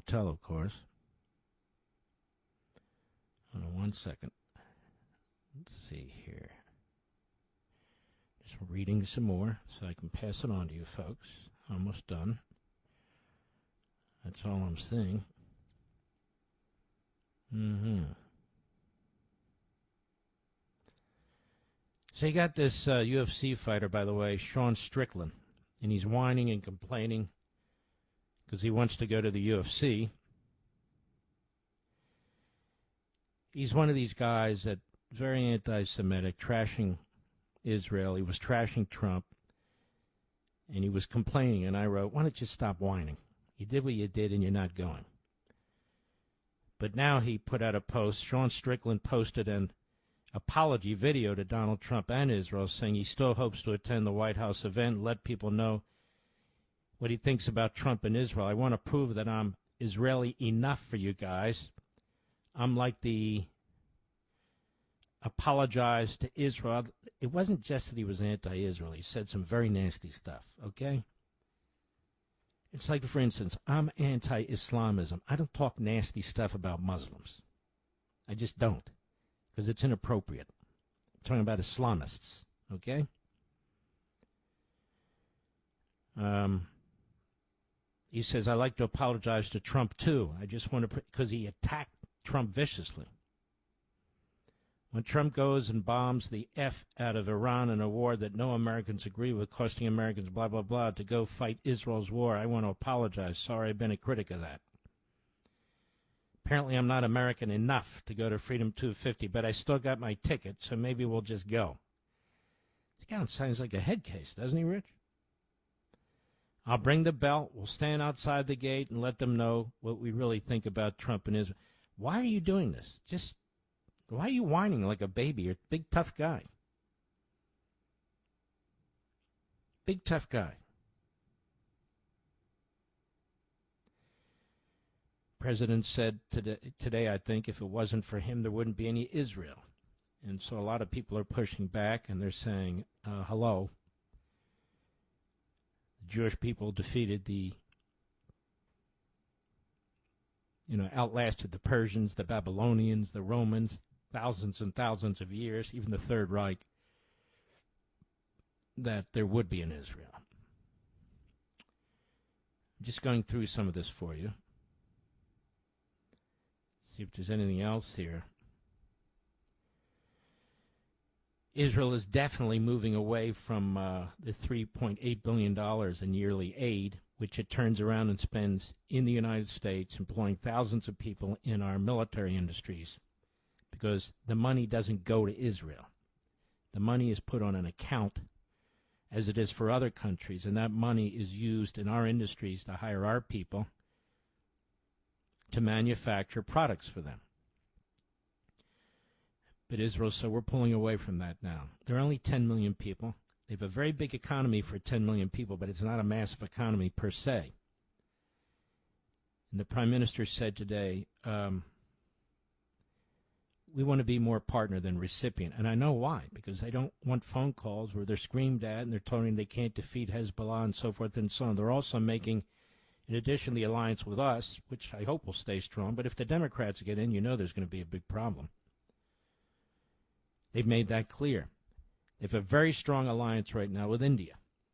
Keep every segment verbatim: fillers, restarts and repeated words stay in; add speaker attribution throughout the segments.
Speaker 1: hotel, of course. Hold on one second. Let's see here. Just reading some more so I can pass it on to you folks. Almost done. That's all I'm seeing. Mm-hmm. So you got this uh, U F C fighter, by the way, Sean Strickland, and he's whining and complaining because he wants to go to the U F C. He's one of these guys that very anti-Semitic, trashing Israel. He was trashing Trump, and he was complaining, and I wrote, why don't you stop whining? You did what you did, and you're not going. But now he put out a post. Sean Strickland posted an apology video to Donald Trump and Israel, saying he still hopes to attend the White House event and let people know what he thinks about Trump and Israel. I want to prove that I'm Israeli enough for you guys. I'm like the apologize to Israel. It wasn't just that he was anti-Israel. He said some very nasty stuff, okay? It's like, for instance, I'm anti-Islamism. I don't talk nasty stuff about Muslims. I just don't, because it's inappropriate. I'm talking about Islamists, okay? Um, he says, I like to apologize to Trump, too. I just want to, because he attacked Trump viciously. When Trump goes and bombs the F out of Iran in a war that no Americans agree with, costing Americans blah, blah, blah, to go fight Israel's war, I want to apologize. Sorry, I've been a critic of that. Apparently I'm not American enough to go to Freedom two fifty, but I still got my ticket, so maybe we'll just go. This guy sounds like a head case, doesn't he, Rich? I'll bring the belt, we'll stand outside the gate and let them know what we really think about Trump and Israel. Why are you doing this? Just, why are you whining like a baby? You're a big, tough guy. Big, tough guy. President said today, today, I think, if it wasn't for him, there wouldn't be any Israel. And so a lot of people are pushing back, and they're saying, uh, hello. The Jewish people defeated the, you know, outlasted the Persians, the Babylonians, the Romans, thousands and thousands of years, even the Third Reich, that there would be an Israel. I'm just going through some of this for you. See if there's anything else here. Israel is definitely moving away from uh, the three point eight billion dollars in yearly aid, which it turns around and spends in the United States, employing thousands of people in our military industries, because the money doesn't go to Israel. The money is put on an account, as it is for other countries, and that money is used in our industries to hire our people to manufacture products for them. But Israel, so we're pulling away from that now. There are only ten million people. They have a very big economy for ten million people, but it's not a massive economy per se. And the Prime Minister said today, um, we want to be more partner than recipient. And I know why, because they don't want phone calls where they're screamed at and they're told them they can't defeat Hezbollah and so forth and so on. They're also making, in addition, the alliance with us, which I hope will stay strong. But if the Democrats get in, you know there's going to be a big problem. They've made that clear. They have a very strong alliance right now with India.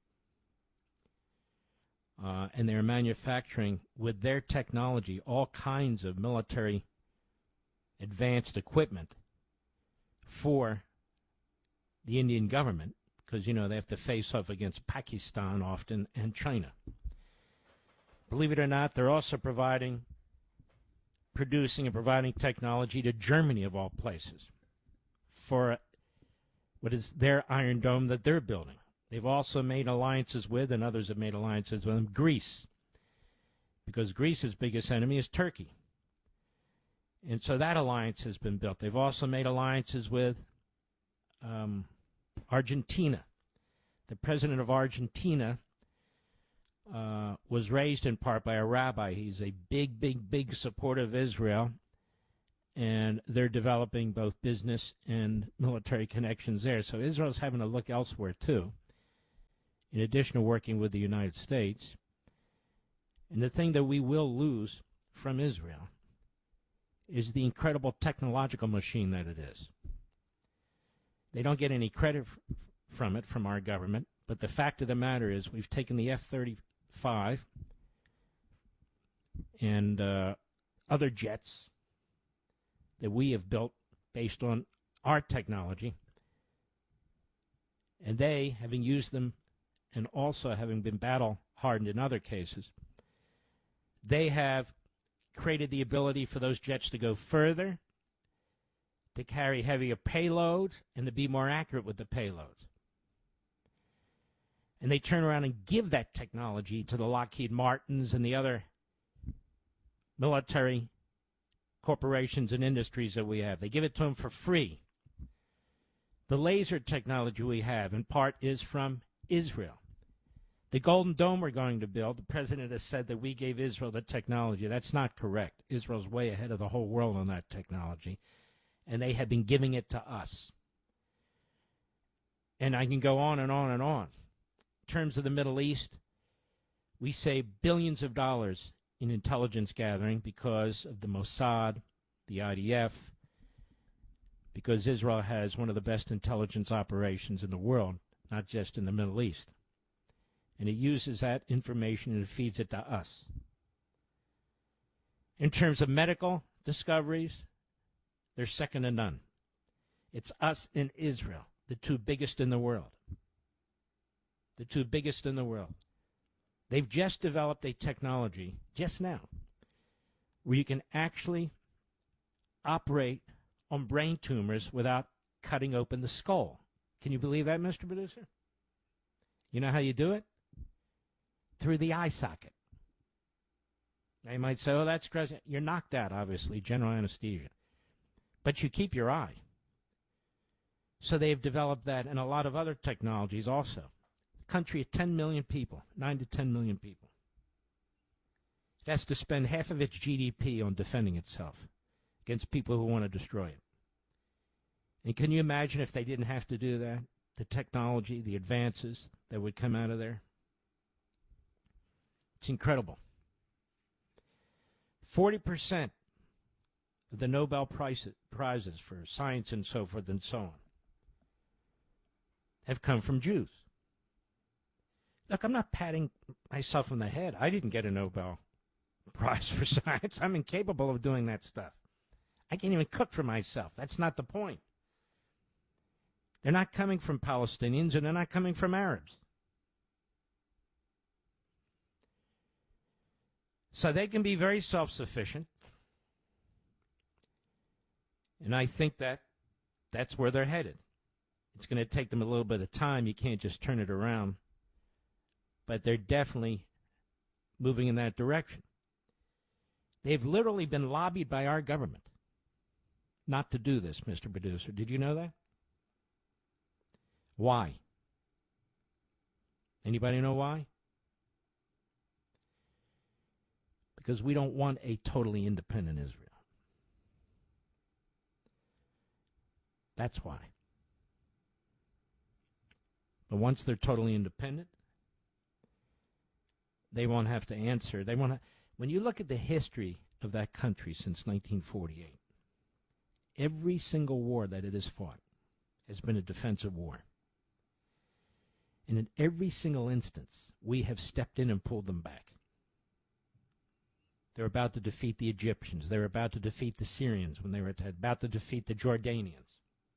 Speaker 1: Uh, and they're manufacturing, with their technology, all kinds of military advanced equipment for the Indian government, because, you know, they have to face off against Pakistan often and China. Believe it or not, they're also providing, producing and providing technology to Germany, of all places, for what is their Iron Dome that they're building. They've also made alliances with, and others have made alliances with them, Greece, because Greece's biggest enemy is Turkey. And so that alliance has been built. They've also made alliances with um, Argentina. The president of Argentina uh, was raised in part by a rabbi. He's a big, big, big supporter of Israel. And they're developing both business and military connections there. So Israel's having to look elsewhere, too, in addition to working with the United States. And the thing that we will lose from Israel is the incredible technological machine that it is. They don't get any credit f- from it from our government, but the fact of the matter is we've taken the F thirty-five and uh, other jets that we have built based on our technology, and they, having used them and also having been battle-hardened in other cases, they have created the ability for those jets to go further, to carry heavier payloads, and to be more accurate with the payloads. And they turn around and give that technology to the Lockheed Martins and the other military corporations and industries that we have. They give it to them for free. The laser technology we have, in part, is from Israel. The Golden Dome we're going to build, the president has said that we gave Israel the technology. That's not correct. Israel's way ahead of the whole world on that technology, and they have been giving it to us. And I can go on and on and on. In terms of the Middle East, we save billions of dollars in intelligence gathering because of the Mossad, the I D F, because Israel has one of the best intelligence operations in the world, not just in the Middle East. And it uses that information and it feeds it to us. In terms of medical discoveries, they're second to none. It's us and Israel, the two biggest in the world. The two biggest in the world. They've just developed a technology, just now, where you can actually operate on brain tumors without cutting open the skull. Can you believe that, Mister Producer? You know how you do it? Through the eye socket. Now you might say, oh, that's crazy. You're knocked out, obviously, general anesthesia. But you keep your eye. So they've developed that and a lot of other technologies also. A country of ten million people, nine to ten million people. It has to spend half of its G D P on defending itself against people who want to destroy it. And can you imagine if they didn't have to do that? The technology, the advances that would come out of there? It's incredible. forty percent of the Nobel Prize, Prizes for science and so forth and so on have come from Jews. Look, I'm not patting myself on the head. I didn't get a Nobel Prize for science. I'm incapable of doing that stuff. I can't even cook for myself. That's not the point. They're not coming from Palestinians, and they're not coming from Arabs. So they can be very self-sufficient. And I think that that's where they're headed. It's going to take them a little bit of time. You can't just turn it around. But they're definitely moving in that direction. They've literally been lobbied by our government not to do this, Mister Producer. Did you know that? Why? Anybody know why? Because we don't want a totally independent Israel. That's why. But once they're totally independent, they won't have to answer. They won't. Ha- when you look at the history of that country since nineteen forty-eight, every single war that it has fought has been a defensive war. And in every single instance, we have stepped in and pulled them back. They're about to defeat the Egyptians. They're about to defeat the Syrians when they were about to defeat the Jordanians.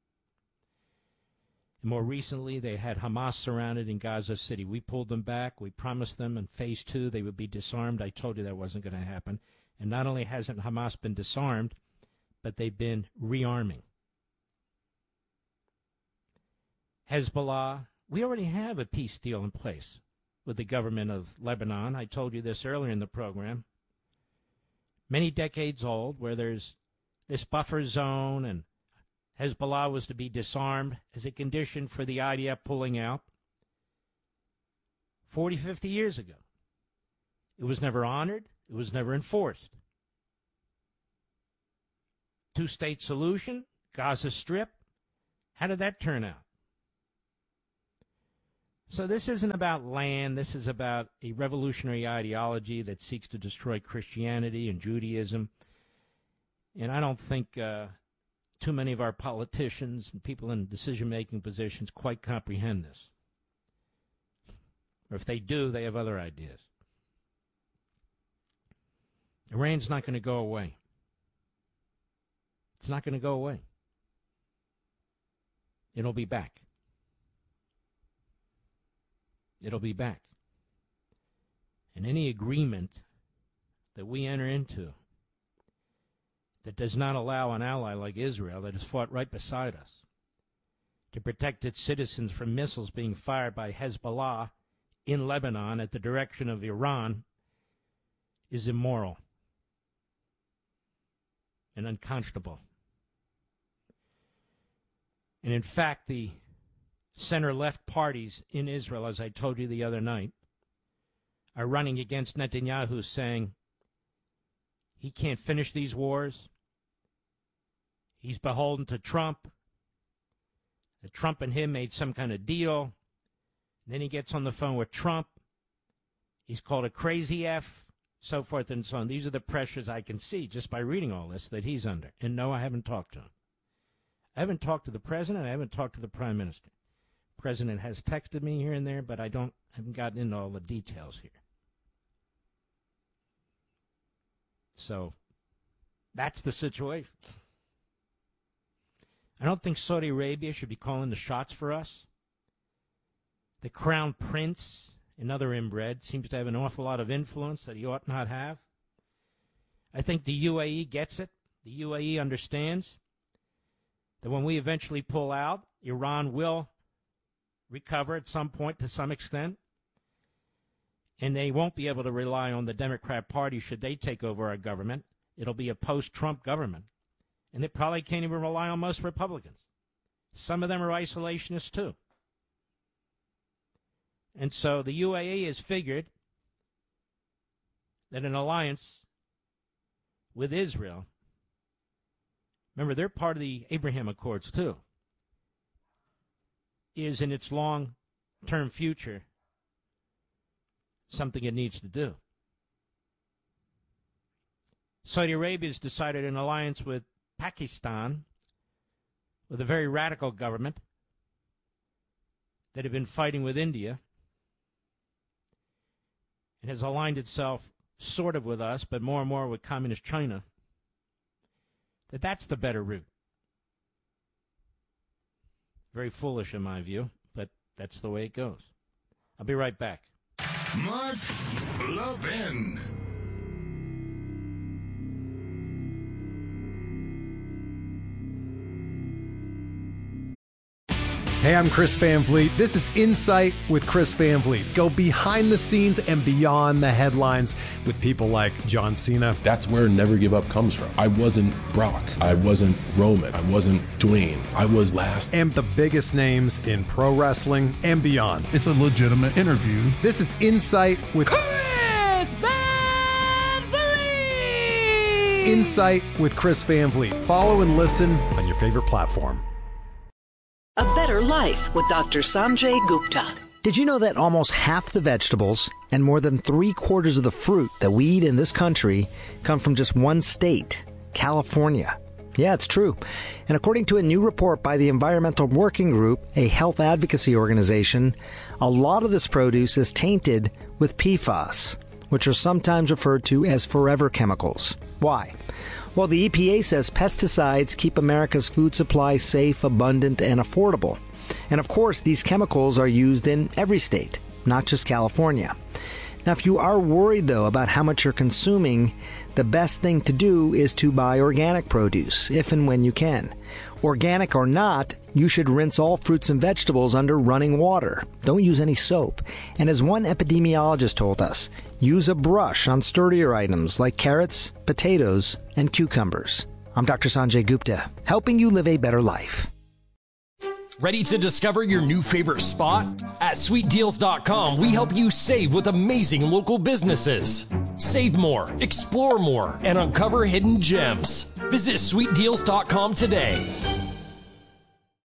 Speaker 1: And more recently, they had Hamas surrounded in Gaza City. We pulled them back. We promised them in phase two they would be disarmed. I told you that wasn't going to happen. And not only hasn't Hamas been disarmed, but they've been rearming. Hezbollah, we already have a peace deal in place with the government of Lebanon. I told you this earlier in the program. Many decades old, where there's this buffer zone and Hezbollah was to be disarmed as a condition for the I D F pulling out forty, fifty years ago. It was never honored. It was never enforced. Two-state solution, Gaza Strip. How did that turn out? So this isn't about land. This is about a revolutionary ideology that seeks to destroy Christianity and Judaism. And I don't think uh, too many of our politicians and people in decision-making positions quite comprehend this. Or if they do, they have other ideas. Iran's not going to go away. It's not going to go away. It'll be back. It'll be back. And any agreement that we enter into that does not allow an ally like Israel, that has fought right beside us, to protect its citizens from missiles being fired by Hezbollah in Lebanon at the direction of Iran, is immoral and unconscionable. And in fact, the center-left parties in Israel, as I told you the other night, are running against Netanyahu, saying he can't finish these wars. He's beholden to Trump. That Trump and him made some kind of deal. Then he gets on the phone with Trump. He's called a crazy F, so forth and so on. These are the pressures I can see just by reading all this that he's under. And no, I haven't talked to him. I haven't talked to the president. I haven't talked to the prime minister. The president has texted me here and there, but I don't haven't gotten into all the details here. So that's the situation. I don't think Saudi Arabia should be calling the shots for us. The Crown Prince, another inbred, seems to have an awful lot of influence that he ought not have. I think the U A E gets it. The U A E understands that when we eventually pull out, Iran will recover at some point to some extent, and they won't be able to rely on the Democrat Party should they take over our government. It'll be a post-Trump government, and they probably can't even rely on most Republicans. Some of them are isolationists, too. And so the U A E has figured that an alliance with Israel, remember, they're part of the Abraham Accords, too, is in its long-term future something it needs to do. Saudi Arabia has decided an alliance with Pakistan, with a very radical government that had been fighting with India, and has aligned itself sort of with us, but more and more with Communist China, that that's the better route. Very foolish in my view, but that's the way it goes. I'll be right back.
Speaker 2: Mark Levin.
Speaker 3: Hey, I'm Chris Van Vliet. This is Insight with Chris Van Vliet. Go behind the scenes and beyond the headlines with people like John Cena.
Speaker 4: That's where Never Give Up comes from. I wasn't Brock. I wasn't Roman. I wasn't Dwayne. I was last.
Speaker 3: And the biggest names in pro wrestling and beyond.
Speaker 5: It's a legitimate interview.
Speaker 3: This is Insight with
Speaker 6: Chris Van Vliet.
Speaker 3: Insight with Chris Van Vliet. Follow and listen on your favorite platform.
Speaker 7: A Better Life with Doctor Sanjay Gupta.
Speaker 8: Did you know that almost half the vegetables and more than three quarters of the fruit that we eat in this country come from just one state, California? Yeah, it's true. And according to a new report by the Environmental Working Group, a health advocacy organization, a lot of this produce is tainted with P FAS, which are sometimes referred to as forever chemicals. Why? Well, the E P A says pesticides keep America's food supply safe, abundant, and affordable. And of course, these chemicals are used in every state, not just California. Now, if you are worried, though, about how much you're consuming, the best thing to do is to buy organic produce, if and when you can. Organic or not, you should rinse all fruits and vegetables under running water. Don't use any soap. And as one epidemiologist told us, use a brush on sturdier items like carrots, potatoes, and cucumbers. I'm Doctor Sanjay Gupta, helping you live a better life.
Speaker 9: Ready to discover your new favorite spot? At sweet deals dot com, we help you save with amazing local businesses. Save more, explore more, and uncover hidden gems. Visit sweet deals dot com today.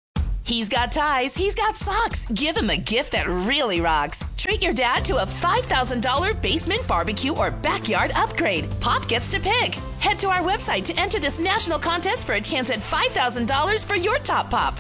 Speaker 5: He's got ties, he's got socks. Give him a gift that really rocks. Treat your dad to a five thousand dollars basement barbecue or backyard upgrade. Pop gets to pick. Head to our website to enter this national contest for a chance at five thousand dollars for your top pop.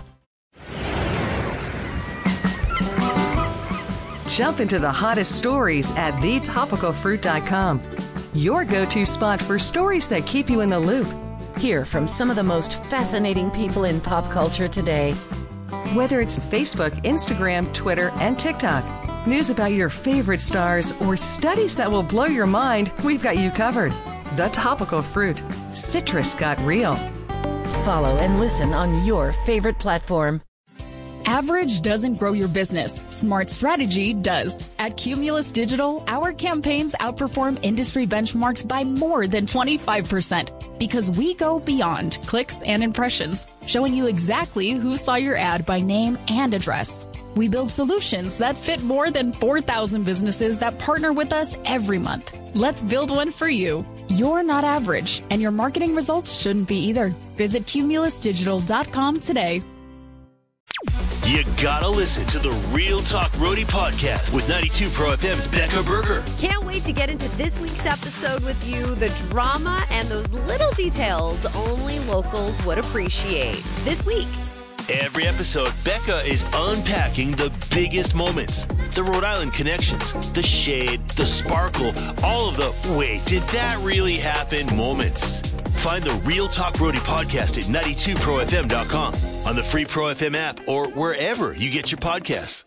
Speaker 10: Jump into the hottest stories at the topical fruit dot com. Your go-to spot for stories that keep you in the loop.
Speaker 11: Hear from some of the most fascinating people in pop culture today.
Speaker 10: Whether it's Facebook, Instagram, Twitter, and TikTok, news about your favorite stars, or studies that will blow your mind, we've got you covered. The Topical Fruit. Citrus got real.
Speaker 11: Follow and listen on your favorite platform.
Speaker 12: Average doesn't grow your business. Smart strategy does. At Cumulus Digital, our campaigns outperform industry benchmarks by more than twenty-five percent because we go beyond clicks and impressions, showing you exactly who saw your ad by name and address. We build solutions that fit more than four thousand businesses that partner with us every month. Let's build one for you. You're not average, and your marketing results shouldn't be either. Visit cumulus digital dot com today.
Speaker 13: You gotta listen to the Real Talk Roadie podcast with ninety-two Pro F M's Becca Berger.
Speaker 14: Can't wait to get into this week's episode with you. The drama and those little details only locals would appreciate. This week.
Speaker 13: Every episode, Becca is unpacking the biggest moments, the Rhode Island connections, the shade, the sparkle, all of the wait, did that really happen moments. Find the Real Talk Roadie podcast at ninety-two pro f m dot com, on the free Pro F M app, or wherever you get your podcasts.